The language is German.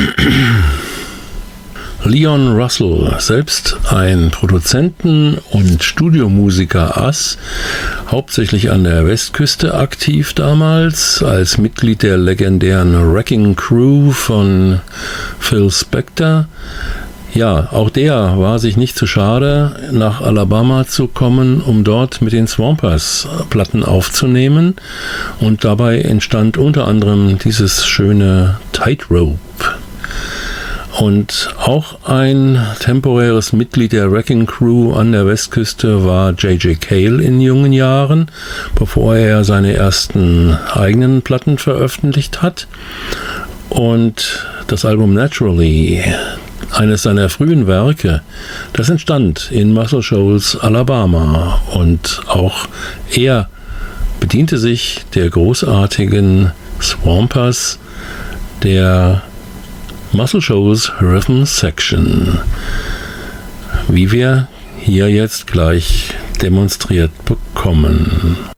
Leon Russell, selbst ein Produzenten- und Studiomusiker-Ass, hauptsächlich an der Westküste aktiv damals, als Mitglied der legendären Wrecking Crew von Phil Spector. Ja, auch der war sich nicht zu schade, nach Alabama zu kommen, um dort mit den Swampers Platten aufzunehmen. Und dabei entstand unter anderem dieses schöne Tightrope. Und auch ein temporäres Mitglied der Wrecking Crew an der Westküste war J.J. Cale in jungen Jahren, bevor er seine ersten eigenen Platten veröffentlicht hat. Und das Album Naturally, eines seiner frühen Werke, das entstand in Muscle Shoals, Alabama. Und auch er bediente sich der großartigen Swampers, der Muscle Shoals Rhythm Section, wie wir hier jetzt gleich demonstriert bekommen.